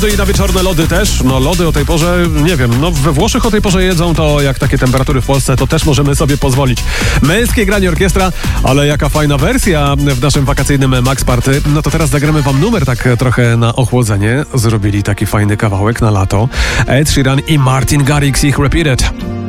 I na wieczorne lody też. No lody o tej porze, nie wiem, no we Włoszech o tej porze jedzą, to jak takie temperatury w Polsce, to też możemy sobie pozwolić. Męskie granie orkiestra, ale jaka fajna wersja w naszym wakacyjnym Max Party. No to teraz zagramy wam numer tak trochę na ochłodzenie. Zrobili taki fajny kawałek na lato. Ed Sheeran i Martin Garrix ich Repeat It.